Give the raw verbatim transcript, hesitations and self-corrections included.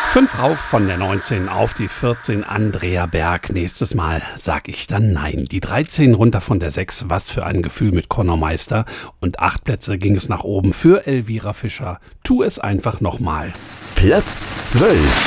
Fünf rauf von der neunzehn auf die vierzehn, Andrea Berg. Nächstes Mal sag ich dann nein. Die dreizehn runter von der sechs, was für ein Gefühl mit Conor Meister. Und acht Plätze ging es nach oben für Elvira Fischer. Tu es einfach nochmal. Platz zwölf.